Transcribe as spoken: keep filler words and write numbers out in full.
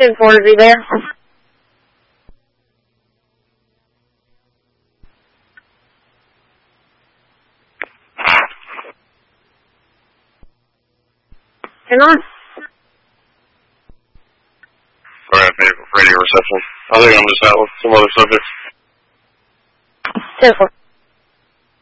ten four, are you there? Hang on. Sorry, I have radio reception. I think I'm just out with some other subjects. ten four.